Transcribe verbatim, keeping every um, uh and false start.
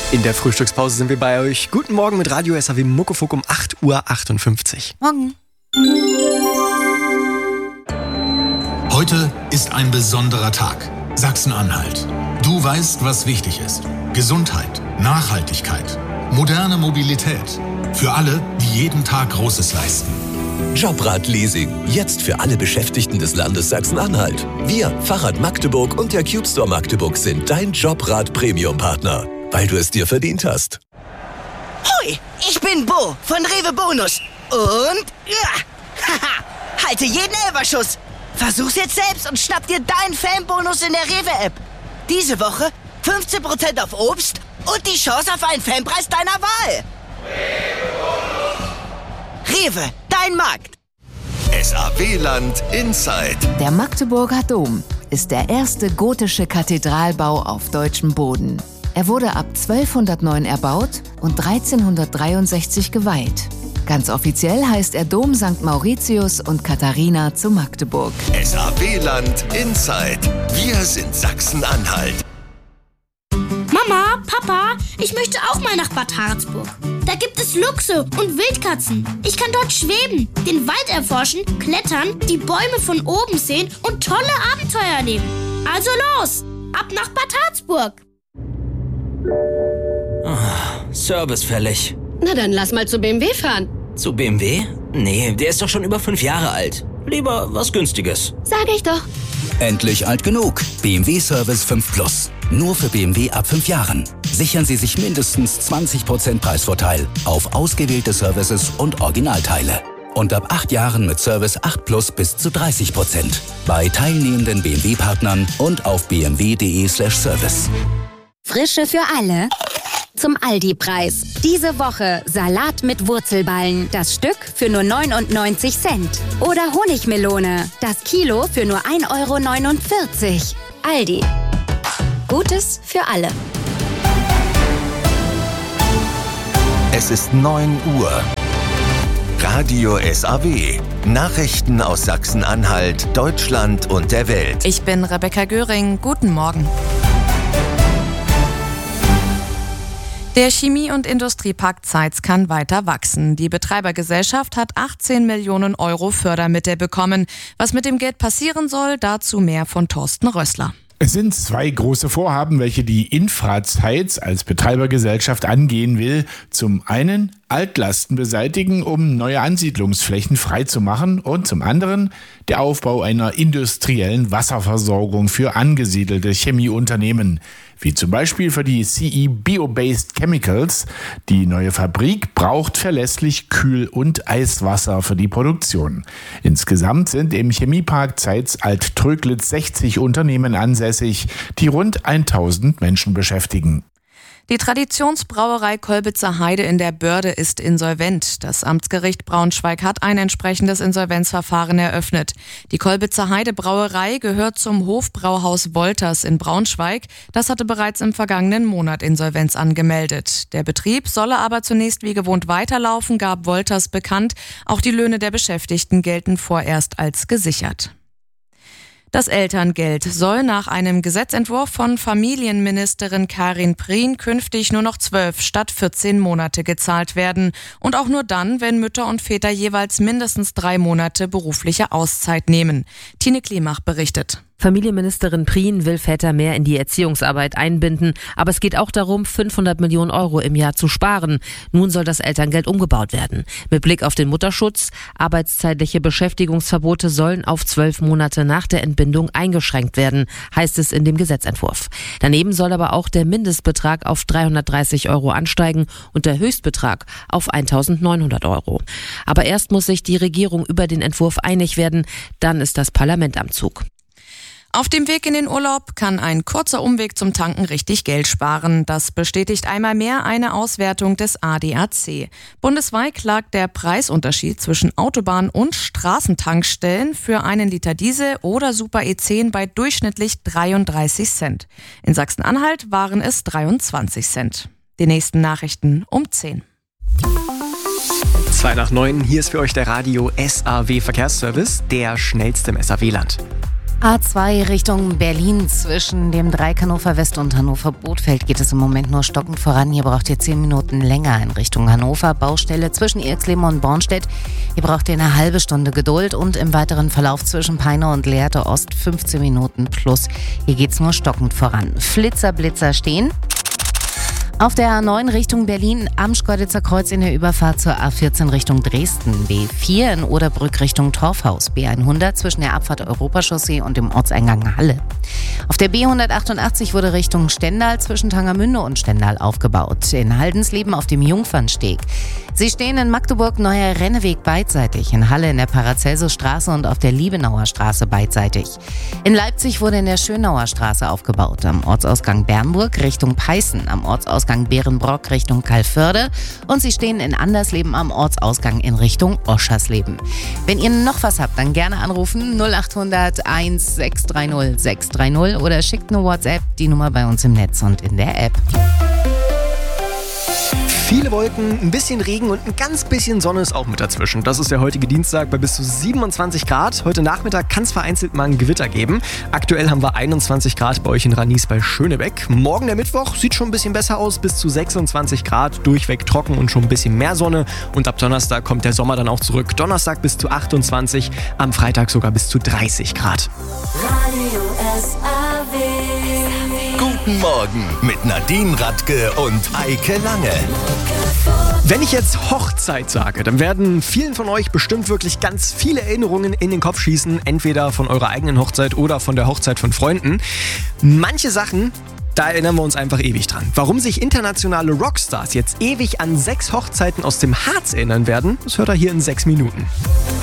In der Frühstückspause sind wir bei euch. Guten Morgen mit Radio S A W Muckefuck um acht Uhr achtundfünfzig. Morgen. Heute ist ein besonderer Tag. Sachsen-Anhalt. Du weißt, was wichtig ist. Gesundheit, Nachhaltigkeit, moderne Mobilität. Für alle, die jeden Tag Großes leisten. Jobrad-Leasing. Jetzt für alle Beschäftigten des Landes Sachsen-Anhalt. Wir, Fahrrad Magdeburg und der Cube Store Magdeburg sind dein Jobrad-Premium-Partner, weil du es dir verdient hast. Hoi, ich bin Bo von Rewe Bonus. Und ja, haha, halte jeden Elberschuss. Versuch's jetzt selbst und schnapp dir deinen Fanbonus in der Rewe-App. Diese Woche fünfzehn Prozent auf Obst und die Chance auf einen Fanpreis deiner Wahl. Rewe, dein Markt. S A W-Land Inside. Der Magdeburger Dom ist der erste gotische Kathedralbau auf deutschem Boden. Er wurde ab zwölfhundertneun erbaut und dreizehnhundertdreiundsechzig geweiht. Ganz offiziell heißt er Dom Sankt Mauritius und Katharina zu Magdeburg. S A W-Land Inside. Wir sind Sachsen-Anhalt. Mama, Papa, ich möchte auch mal nach Bad Harzburg. Da gibt es Luchse und Wildkatzen. Ich kann dort schweben, den Wald erforschen, klettern, die Bäume von oben sehen und tolle Abenteuer erleben. Also los, ab nach Bad Harzburg. Oh, Service fällig. Na dann lass mal zu B M W fahren. Zu B M W? Nee, der ist doch schon über fünf Jahre alt. Lieber was Günstiges. Sag ich doch. Endlich alt genug. B M W Service fünf Plus. Nur für B M W ab fünf Jahren. Sichern Sie sich mindestens zwanzig Prozent Preisvorteil auf ausgewählte Services und Originalteile. Und ab acht Jahren mit Service acht Plus bis zu dreißig Prozent. Bei teilnehmenden B M W-Partnern und auf b m w punkt d e slash service. Frische für alle. Zum Aldi-Preis. Diese Woche Salat mit Wurzelballen. Das Stück für nur neunundneunzig Cent. Oder Honigmelone. Das Kilo für nur ein Euro neunundvierzig. Aldi. Gutes für alle. Es ist neun Uhr. Radio S A W. Nachrichten aus Sachsen-Anhalt, Deutschland und der Welt. Ich bin Rebecca Göring. Guten Morgen. Der Chemie- und Industriepark Zeitz kann weiter wachsen. Die Betreibergesellschaft hat achtzehn Millionen Euro Fördermittel bekommen. Was mit dem Geld passieren soll, dazu mehr von Thorsten Rössler. Es sind zwei große Vorhaben, welche die Infra Zeitz als Betreibergesellschaft angehen will. Zum einen Altlasten beseitigen, um neue Ansiedlungsflächen freizumachen, und zum anderen der Aufbau einer industriellen Wasserversorgung für angesiedelte Chemieunternehmen, wie zum Beispiel für die C E Bio-Based Chemicals. Die neue Fabrik braucht verlässlich Kühl- und Eiswasser für die Produktion. Insgesamt sind im Chemiepark Zeitz Alt-Tröglitz sechzig Unternehmen ansässig, die rund tausend Menschen beschäftigen. Die Traditionsbrauerei Kolbitzer Heide in der Börde ist insolvent. Das Amtsgericht Braunschweig hat ein entsprechendes Insolvenzverfahren eröffnet. Die Kolbitzer Heide Brauerei gehört zum Hofbrauhaus Wolters in Braunschweig. Das hatte bereits im vergangenen Monat Insolvenz angemeldet. Der Betrieb solle aber zunächst wie gewohnt weiterlaufen, gab Wolters bekannt. Auch die Löhne der Beschäftigten gelten vorerst als gesichert. Das Elterngeld soll nach einem Gesetzentwurf von Familienministerin Karin Prien künftig nur noch zwölf statt vierzehn Monate gezahlt werden. Und auch nur dann, wenn Mütter und Väter jeweils mindestens drei Monate berufliche Auszeit nehmen. Tine Klimach berichtet. Familienministerin Prien will Väter mehr in die Erziehungsarbeit einbinden, aber es geht auch darum, fünfhundert Millionen Euro im Jahr zu sparen. Nun soll das Elterngeld umgebaut werden. Mit Blick auf den Mutterschutz, arbeitszeitliche Beschäftigungsverbote sollen auf zwölf Monate nach der Entbindung eingeschränkt werden, heißt es in dem Gesetzentwurf. Daneben soll aber auch der Mindestbetrag auf dreihundertdreißig Euro ansteigen und der Höchstbetrag auf eintausendneunhundert Euro. Aber erst muss sich die Regierung über den Entwurf einig werden, dann ist das Parlament am Zug. Auf dem Weg in den Urlaub kann ein kurzer Umweg zum Tanken richtig Geld sparen. Das bestätigt einmal mehr eine Auswertung des A D A C. Bundesweit lag der Preisunterschied zwischen Autobahn- und Straßentankstellen für einen Liter Diesel oder Super E zehn bei durchschnittlich dreiunddreißig Cent. In Sachsen-Anhalt waren es dreiundzwanzig Cent. Die nächsten Nachrichten um zehn. Zwei nach neun, hier ist für euch der Radio S A W Verkehrsservice, der schnellste im S A W-Land. A zwei Richtung Berlin zwischen dem Dreieck Hannover West und Hannover Bothfeld geht es im Moment nur stockend voran. Hier braucht ihr zehn Minuten länger in Richtung Hannover. Baustelle zwischen Irxleben und Bornstedt. Hier braucht ihr eine halbe Stunde Geduld und im weiteren Verlauf zwischen Peine und Lehrte Ost fünfzehn Minuten plus. Hier geht's nur stockend voran. Flitzer, Blitzer stehen. Auf der A neun Richtung Berlin am Schkeuditzer Kreuz in der Überfahrt zur A vierzehn Richtung Dresden. B vier in Oderbrück Richtung Torfhaus. B hundert zwischen der Abfahrt Europachaussee und dem Ortseingang Halle. Auf der B hundertachtundachtzig wurde Richtung Stendal zwischen Tangermünde und Stendal aufgebaut. In Haldensleben auf dem Jungfernsteg. Sie stehen in Magdeburg Neuer Renneweg beidseitig. In Halle in der Paracelsusstraße und auf der Liebenauer Straße beidseitig. In Leipzig wurde in der Schönauer Straße aufgebaut. Am Ortsausgang Bernburg Richtung Peißen. Am Ortsausgang Berenbrock Richtung Kalförde und sie stehen in Andersleben am Ortsausgang in Richtung Oschersleben. Wenn ihr noch was habt, dann gerne anrufen null acht hundert eins sechs drei null sechs drei null oder schickt eine WhatsApp, die Nummer bei uns im Netz und in der App. Viele Wolken, ein bisschen Regen und ein ganz bisschen Sonne ist auch mit dazwischen. Das ist der heutige Dienstag bei bis zu siebenundzwanzig Grad. Heute Nachmittag kann es vereinzelt mal ein Gewitter geben. Aktuell haben wir einundzwanzig Grad bei euch in Ranis bei Schönebeck. Morgen der Mittwoch sieht schon ein bisschen besser aus, bis zu sechsundzwanzig Grad, durchweg trocken und schon ein bisschen mehr Sonne. Und ab Donnerstag kommt der Sommer dann auch zurück. Donnerstag bis zu achtundzwanzig, am Freitag sogar bis zu dreißig Grad. Radio S A W. Guten Morgen mit Nadine Radke und Eike Lange. Wenn ich jetzt Hochzeit sage, dann werden vielen von euch bestimmt wirklich ganz viele Erinnerungen in den Kopf schießen, entweder von eurer eigenen Hochzeit oder von der Hochzeit von Freunden. Manche Sachen, da erinnern wir uns einfach ewig dran. Warum sich internationale Rockstars jetzt ewig an sechs Hochzeiten aus dem Harz erinnern werden, das hört ihr hier in sechs Minuten.